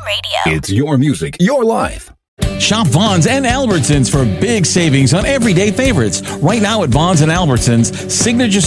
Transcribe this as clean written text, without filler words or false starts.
Radio. It's your music, your life. Shop Vons and Albertsons for big savings on everyday favorites. Right now at Vons and Albertsons, signature